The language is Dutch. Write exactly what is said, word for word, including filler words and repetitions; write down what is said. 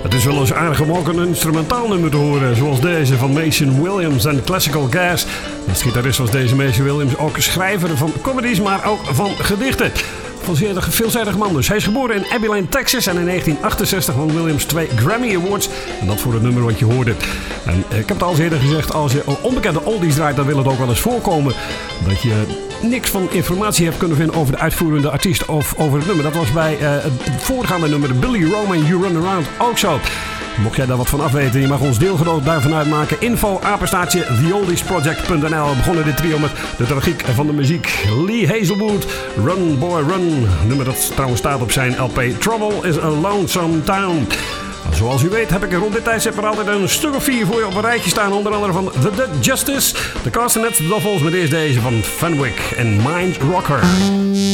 Het is wel eens aardig om ook een instrumentaal nummer te horen, zoals deze van Mason Williams en Classical Gas. Als gitarist was deze Mason Williams ook schrijver van comedies, maar ook van gedichten. Van zeer veelzijdig man dus. Hij is geboren in Abilene, Texas en in negentien achtenzestig won Williams twee Grammy Awards. En dat voor het nummer wat je hoorde. En ik heb het al eens eerder gezegd, als je onbekende oldies draait, dan wil het ook wel eens voorkomen dat je niks van informatie hebt kunnen vinden over de uitvoerende artiest of over het nummer. Dat was bij uh, het voorgaande nummer, Billy Roman, You Run Around, ook zo. Mocht jij daar wat van afweten, je mag ons deelgenoot daarvan uitmaken. Info, apenstaartje, the oldies project punt n l. We begonnen dit trio met de tragiek van de muziek. Lee Hazelwood, Run Boy Run. Nummer dat trouwens staat op zijn L P Trouble is a Lonesome Town. Zoals u weet heb ik rond dit tijdstip er altijd een stuk of vier voor je op een rijtje staan. Onder andere van The Dead Justice, The Castanets, The Dolphins met eerst deze van Fenwick en Mind Rocker.